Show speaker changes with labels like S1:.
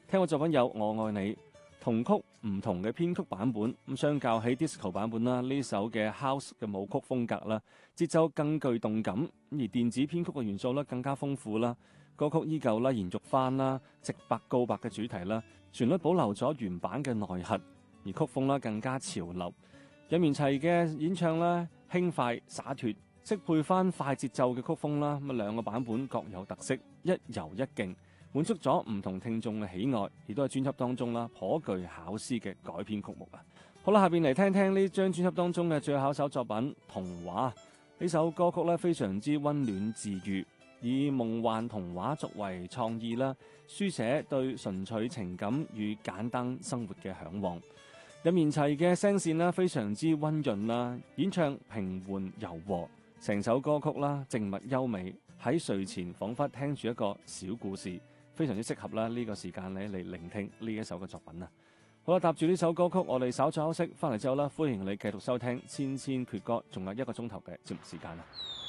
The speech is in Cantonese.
S1: 聽過作品有《我愛你》，同曲唔同嘅編曲版本，咁相較起 disco 版本啦，呢首嘅 house 嘅舞曲風格啦，節奏更具動感，而電子編曲嘅元素咧更加豐富啦。歌曲依舊啦，延續翻啦直白告白嘅主題啦，旋律保留咗原版嘅內核，而曲風啦更加潮流。任賢齊嘅演唱啦，輕快灑脫，適配翻快節奏嘅曲風啦，咁兩個版本各有特色，一柔一勁，滿足咗唔同聽眾嘅喜愛，亦都係專輯當中啦頗具巧思嘅改編曲目啊！好啦，下邊嚟聽聽呢張專輯當中嘅最後一首作品《童話》。呢首歌曲咧非常之溫暖治癒，以夢幻童話作為創意啦，書寫對純粹情感與簡單生活嘅向往。任賢齊嘅聲線啦非常之溫潤啦，演唱平緩柔和，成首歌曲啦靜默優美，喺睡前彷彿聽住一個小故事，非常之適合啦呢個時間咧嚟聆聽呢一首嘅作品啊！好啦，搭住呢首歌曲，我哋稍作休息，翻嚟之後啦，歡迎你繼續收聽千千闕歌，仲有1個鐘頭嘅節目時間啊！